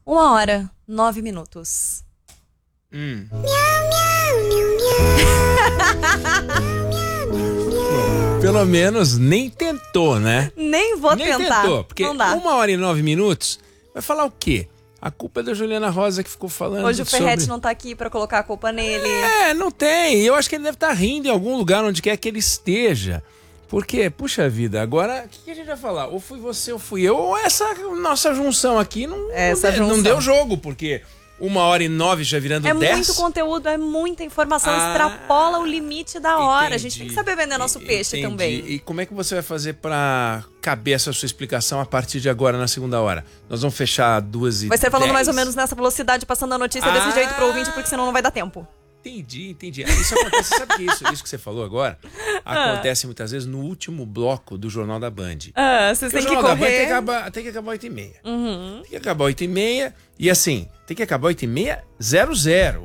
1h09. Pelo menos nem tentou, né? Nem vou tentar. Tentou, porque não dá. 1h09 vai falar o quê? A culpa é da Juliana Rosa que ficou falando. Hoje o Ferretti não tá aqui pra colocar a culpa nele. Não tem. Eu acho que ele deve estar rindo em algum lugar onde quer que ele esteja. Porque, puxa vida, agora o que a gente vai falar? Ou fui você ou fui eu, ou essa nossa junção aqui não deu jogo, porque 1h09 já virando 10. É muito conteúdo, é muita informação, extrapola o limite da hora. A gente tem que saber vender nosso peixe também. E como é que você vai fazer pra caber essa sua explicação a partir de agora, na segunda hora? Nós vamos fechar 2h10. Vai ser falando mais ou menos nessa velocidade, passando a notícia desse jeito pro ouvinte, porque senão não vai dar tempo. Entendi. Isso acontece, sabe que isso que você falou agora acontece muitas vezes no último bloco do Jornal da Band. Vocês têm que correr. Da Band tem que acabar 8h30. Uhum. Tem que acabar 8h30 e assim, tem que acabar 8h30, 00,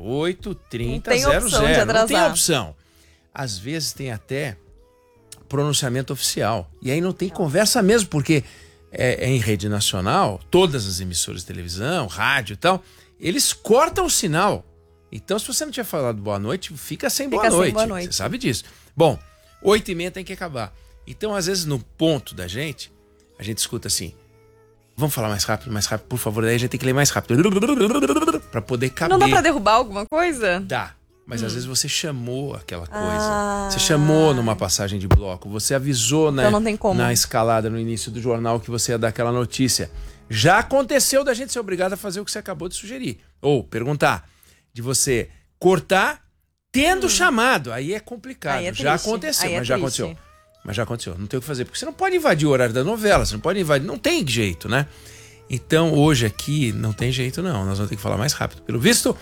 8h30, 00. Não tem opção. Às vezes tem até pronunciamento oficial. E aí não tem conversa mesmo, porque é em rede nacional, todas as emissoras de televisão, rádio e tal, eles cortam o sinal. Então, se você não tinha falado boa noite, fica sem boa noite. Você sabe disso. Bom, 8h30 tem que acabar. Então, às vezes, no ponto da gente, a gente escuta assim, vamos falar mais rápido, por favor. Daí a gente tem que ler mais rápido para poder caber. Não dá para derrubar alguma coisa? Dá. Mas às vezes você chamou aquela coisa. Você chamou numa passagem de bloco. Você avisou então não tem como. Na escalada, no início do jornal, que você ia dar aquela notícia. Já aconteceu da gente ser obrigado a fazer o que você acabou de sugerir. Ou perguntar. De você cortar tendo chamado. Aí é complicado. Aí é já aconteceu, mas já aconteceu. Mas já aconteceu. Não tem o que fazer. Porque você não pode invadir o horário da novela. Você não pode invadir. Não tem jeito, né? Então, hoje aqui, não tem jeito, não. Nós vamos ter que falar mais rápido. Pelo visto,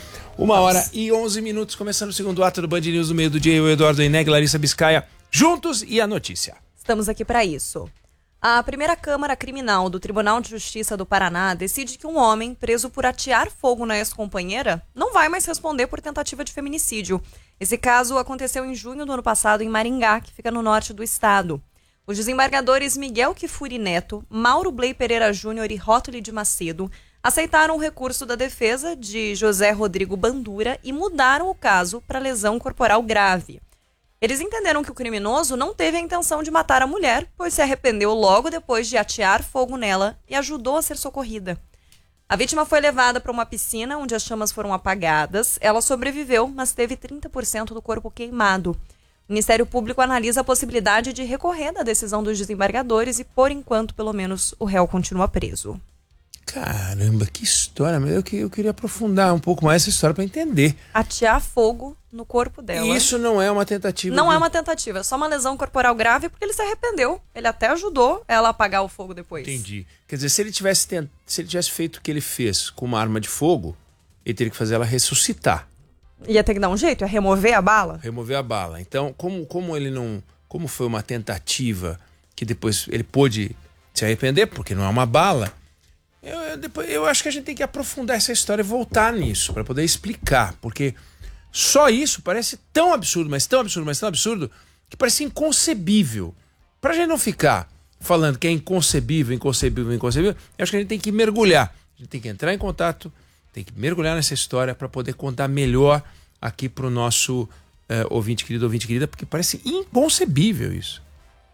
1h11, começando o segundo ato do Band News no meio do dia. Eu, Eduardo Eneg, Larissa Biscaia, juntos e a notícia. Estamos aqui para isso. A primeira Câmara Criminal do Tribunal de Justiça do Paraná decide que um homem preso por atear fogo na ex-companheira não vai mais responder por tentativa de feminicídio. Esse caso aconteceu em junho do ano passado em Maringá, que fica no norte do estado. Os desembargadores Miguel Kifuri Neto, Mauro Bley Pereira Júnior e Rótuli de Macedo aceitaram o recurso da defesa de José Rodrigo Bandura e mudaram o caso para lesão corporal grave. Eles entenderam que o criminoso não teve a intenção de matar a mulher, pois se arrependeu logo depois de atear fogo nela e ajudou a ser socorrida. A vítima foi levada para uma piscina onde as chamas foram apagadas. Ela sobreviveu, mas teve 30% do corpo queimado. O Ministério Público analisa a possibilidade de recorrer da decisão dos desembargadores e, por enquanto, pelo menos, o réu continua preso. Caramba, que história. Eu queria aprofundar um pouco mais essa história para entender. Atear fogo no corpo dela. E isso não é uma tentativa? Não é uma tentativa, é só uma lesão corporal grave porque ele se arrependeu. Ele até ajudou ela a apagar o fogo depois. Entendi. Quer dizer, se ele tivesse feito o que ele fez com uma arma de fogo, ele teria que fazer ela ressuscitar. Ia ter que dar um jeito, ia remover a bala? Remover a bala. Então, como foi uma tentativa que depois ele pôde se arrepender, porque não é uma bala, eu acho que a gente tem que aprofundar essa história e voltar nisso, para poder explicar, porque só isso parece tão absurdo, mas tão absurdo, que parece inconcebível. Pra gente não ficar falando que é inconcebível, eu acho que a gente tem que mergulhar. A gente tem que entrar em contato, tem que mergulhar nessa história para poder contar melhor aqui pro nosso ouvinte querida, porque parece inconcebível isso.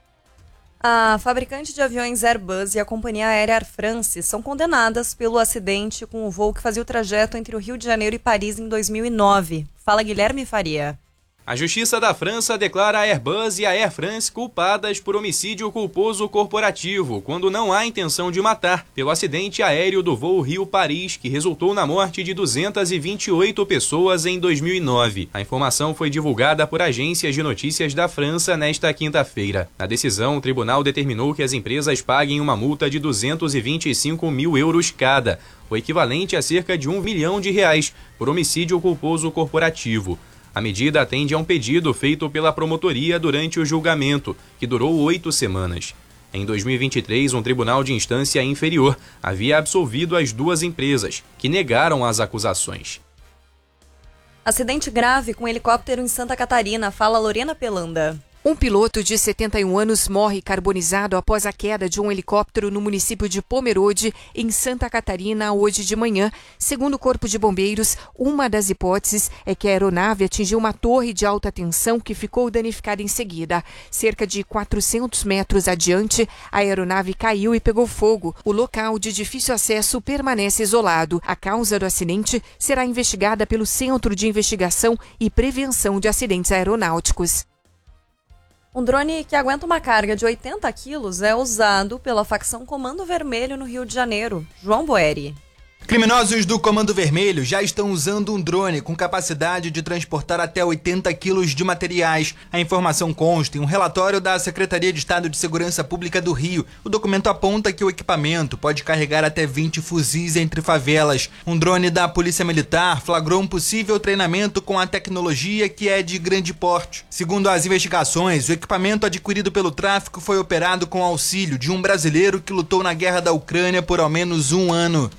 A fabricante de aviões Airbus e a companhia aérea Air France são condenadas pelo acidente com o voo que fazia o trajeto entre o Rio de Janeiro e Paris em 2009. Fala, Guilherme Faria. A Justiça da França declara a Airbus e a Air France culpadas por homicídio culposo corporativo, quando não há intenção de matar, pelo acidente aéreo do voo Rio-Paris, que resultou na morte de 228 pessoas em 2009. A informação foi divulgada por agências de notícias da França nesta quinta-feira. Na decisão, o tribunal determinou que as empresas paguem uma multa de 225 mil euros cada, o equivalente a cerca de R$1 milhão, por homicídio culposo corporativo. A medida atende a um pedido feito pela promotoria durante o julgamento, que durou 8 semanas. Em 2023, um tribunal de instância inferior havia absolvido as duas empresas, que negaram as acusações. Acidente grave com helicóptero em Santa Catarina, fala Lorena Pelanda. Um piloto de 71 anos morre carbonizado após a queda de um helicóptero no município de Pomerode, em Santa Catarina, hoje de manhã. Segundo o Corpo de Bombeiros, uma das hipóteses é que a aeronave atingiu uma torre de alta tensão que ficou danificada em seguida. Cerca de 400 metros adiante, a aeronave caiu e pegou fogo. O local de difícil acesso permanece isolado. A causa do acidente será investigada pelo Centro de Investigação e Prevenção de Acidentes Aeronáuticos. Um drone que aguenta uma carga de 80 quilos é usado pela facção Comando Vermelho no Rio de Janeiro. João Boeri. Criminosos do Comando Vermelho já estão usando um drone com capacidade de transportar até 80 quilos de materiais. A informação consta em um relatório da Secretaria de Estado de Segurança Pública do Rio. O documento aponta que o equipamento pode carregar até 20 fuzis entre favelas. Um drone da Polícia Militar flagrou um possível treinamento com a tecnologia que é de grande porte. Segundo as investigações, o equipamento adquirido pelo tráfico foi operado com auxílio de um brasileiro que lutou na guerra da Ucrânia por ao menos um ano.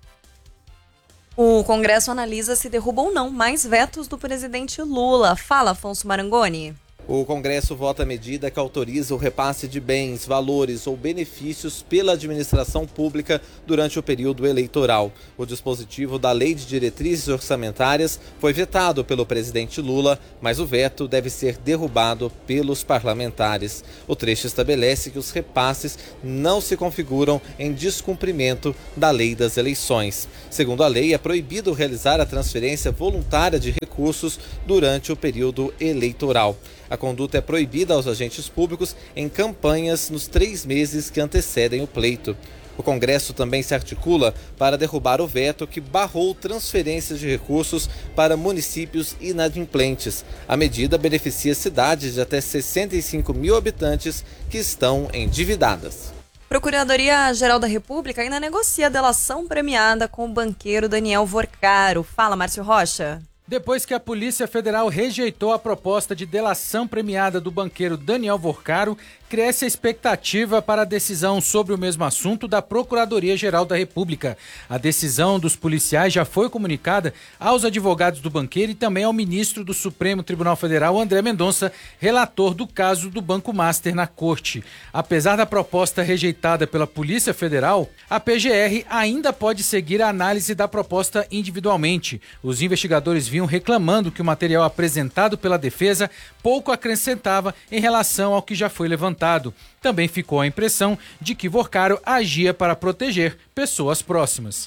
O Congresso analisa se derruba ou não mais vetos do presidente Lula. Fala, Afonso Marangoni. O Congresso vota a medida que autoriza o repasse de bens, valores ou benefícios pela administração pública durante o período eleitoral. O dispositivo da Lei de Diretrizes Orçamentárias foi vetado pelo presidente Lula, mas o veto deve ser derrubado pelos parlamentares. O trecho estabelece que os repasses não se configuram em descumprimento da Lei das Eleições. Segundo a lei, é proibido realizar a transferência voluntária de recursos durante o período eleitoral. A conduta é proibida aos agentes públicos em campanhas nos 3 meses que antecedem o pleito. O Congresso também se articula para derrubar o veto que barrou transferências de recursos para municípios inadimplentes. A medida beneficia cidades de até 65 mil habitantes que estão endividadas. Procuradoria-Geral da República ainda negocia a delação premiada com o banqueiro Daniel Vorcaro. Fala, Márcio Rocha. Depois que a Polícia Federal rejeitou a proposta de delação premiada do banqueiro Daniel Vorcaro, cresce a expectativa para a decisão sobre o mesmo assunto da Procuradoria-Geral da República. A decisão dos policiais já foi comunicada aos advogados do banqueiro e também ao ministro do Supremo Tribunal Federal, André Mendonça, relator do caso do Banco Master na Corte. Apesar da proposta rejeitada pela Polícia Federal, a PGR ainda pode seguir a análise da proposta individualmente. Os investigadores vinham reclamando que o material apresentado pela defesa pouco acrescentava em relação ao que já foi levantado. Também ficou a impressão de que Vorcaro agia para proteger pessoas próximas.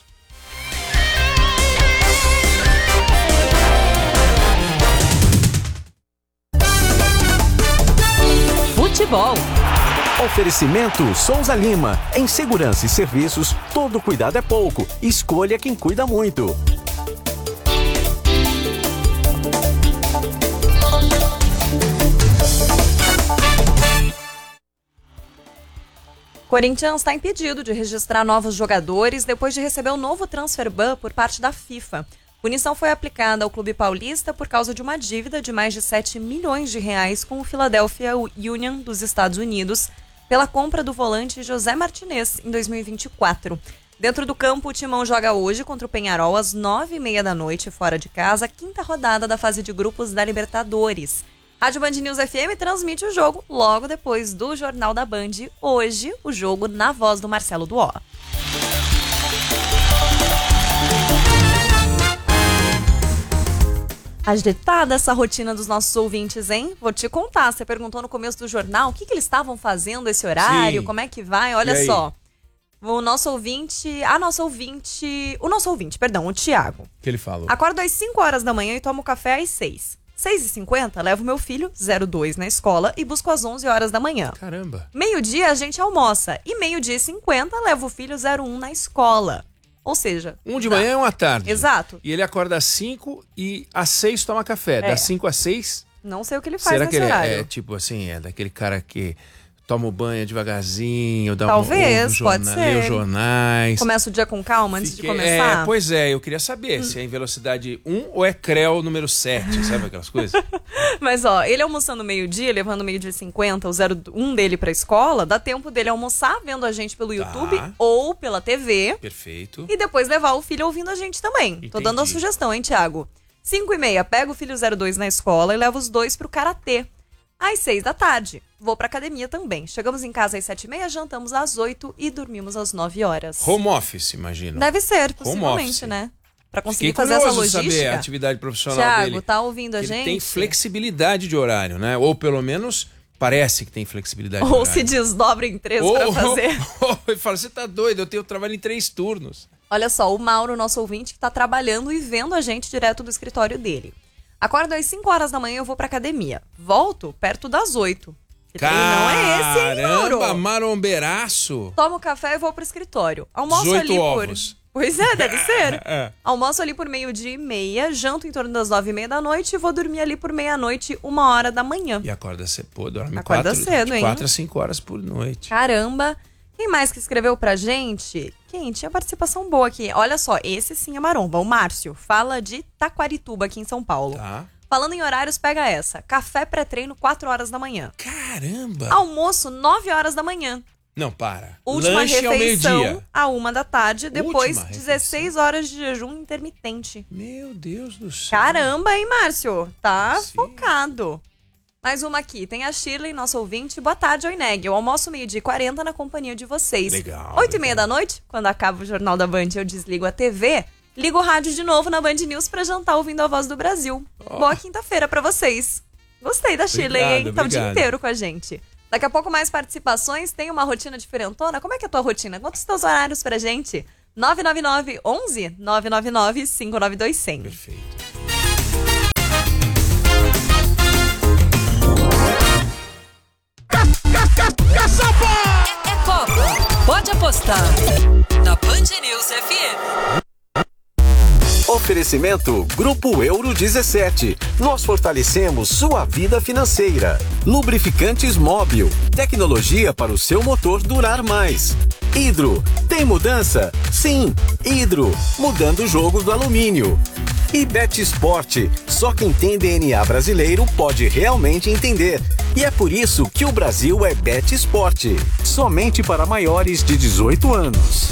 Futebol. Oferecimento Souza Lima. Em segurança e serviços, todo cuidado é pouco. Escolha quem cuida muito. Corinthians está impedido de registrar novos jogadores depois de receber um novo transfer ban por parte da FIFA. Punição foi aplicada ao clube paulista por causa de uma dívida de mais de 7 milhões de reais com o Philadelphia Union dos Estados Unidos pela compra do volante José Martinez em 2024. Dentro do campo, o Timão joga hoje contra o Peñarol às 9h30 da noite, fora de casa, a 5ª rodada da fase de grupos da Libertadores. Rádio Band News FM transmite o jogo logo depois do Jornal da Band. Hoje, o jogo na voz do Marcelo Duó. Agitada essa rotina dos nossos ouvintes, hein? Vou te contar, você perguntou no começo do jornal o que eles estavam fazendo esse horário, como é que vai, olha só. O nosso ouvinte, o Thiago. Que ele falou? Acordo às 5 horas da manhã e tomo café às 6. 6h50, levo meu filho, 02, na escola e busco às 11 horas da manhã. Caramba. Meio-dia a gente almoça e meio-dia e 50 levo o filho 01 na escola. Ou seja... Um de manhã e um à tarde. Exato. E ele acorda às 5 e às 6 toma café. Das 5 às 6... Não sei o que ele faz nesse horário. Será que ele é tipo assim, é daquele cara que... toma o banho devagarzinho, dá Talvez, pode ser. Lê os jornais. Começa o dia com calma antes de começar? Pois é, eu queria saber se é em velocidade 1 ou é CREO número 7, sabe aquelas coisas? Mas ó, ele almoçando meio-dia, levando meio-dia e 50, o 01 dele pra escola, dá tempo dele almoçar vendo a gente pelo YouTube ou pela TV. Perfeito. E depois levar o filho ouvindo a gente também. Entendi. Tô dando a sugestão, hein, Thiago? 5h30, pega o filho 02 na escola e leva os dois pro karatê. às 6 da tarde. Vou pra academia também. Chegamos em casa às 7h30, jantamos às 8 e dormimos às 9 horas. Home office, imagina. Deve ser, possivelmente, né? Pra conseguir Fiquei fazer essa curioso logística. saber a atividade profissional Thiago, dele. tá ouvindo a gente? Ele tem flexibilidade de horário, né? Ou pelo menos parece que tem flexibilidade de Ou horário. se desdobra em 3 pra fazer. Ele fala, você tá doido, eu trabalho em 3 turnos. Olha só, o Mauro, nosso ouvinte, que tá trabalhando e vendo a gente direto do escritório dele. Acordo às 5 horas da manhã e eu vou pra academia. Volto perto das 8. Que não é esse, hein, Mauro? Caramba, marombeiraço. Tomo café e vou pro escritório. Almoço 18 ali ovos. Pois é, deve ser. Almoço ali por 12:30, janto em torno das 9h30 da noite e vou dormir ali por meia-noite, 1h da manhã. E acorda cedo. Pô, dorme Acorda cedo, hein? 4 a 5 horas por noite. Caramba. Quem mais que escreveu pra gente? Quem? Tinha participação boa aqui. Olha só, esse sim é maromba. O Márcio fala de Taquarituba, aqui em São Paulo. Tá. Falando em horários, pega essa. Café pré-treino, 4 horas da manhã. Caramba. Almoço, 9 horas da manhã. Não, para. Última Lanche ao refeição, meio-dia. à 1 da tarde. Depois, Última 16 horas de jejum intermitente. Meu Deus do céu. Caramba, hein, Márcio? Tá Sim. focado. Mais uma aqui. Tem a Shirley, nosso ouvinte. Boa tarde, Oineg. Eu almoço 12h40 na companhia de vocês. Legal. 8h30 da noite, quando acaba o Jornal da Band, eu desligo a TV. Ligo o rádio de novo na Band News pra jantar ouvindo a Voz do Brasil. Boa quinta-feira pra vocês. Gostei da Shirley, hein? Tá o dia inteiro com a gente. Daqui a pouco mais participações. Tem uma rotina diferentona? Como é que é a tua rotina? Conta os teus horários pra gente. 999 11 999 592 100. Perfeito. É Copa. Pode apostar. Na Band News FM. Oferecimento Grupo Euro 17. Nós fortalecemos sua vida financeira. Lubrificantes Móbil. Tecnologia para o seu motor durar mais. Hidro. Tem mudança? Sim. Hidro. Mudando o jogo do alumínio. E Bet Sport. Só quem tem DNA brasileiro pode realmente entender. E é por isso que o Brasil é Bet Sport. Somente para maiores de 18 anos.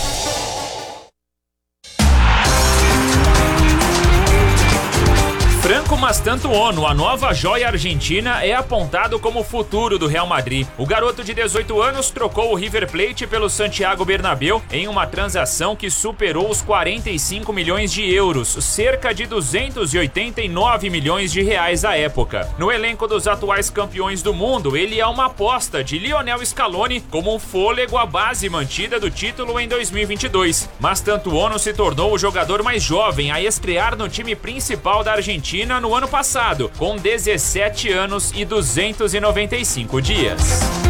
Franco Mastantuono, a nova joia argentina, é apontado como o futuro do Real Madrid. O garoto de 18 anos trocou o River Plate pelo Santiago Bernabéu em uma transação que superou os 45 milhões de euros, cerca de 289 milhões de reais à época. No elenco dos atuais campeões do mundo, ele é uma aposta de Lionel Scaloni como um fôlego à base mantida do título em 2022. Mastantuono se tornou o jogador mais jovem a estrear no time principal da Argentina no ano passado, com 17 anos e 295 dias.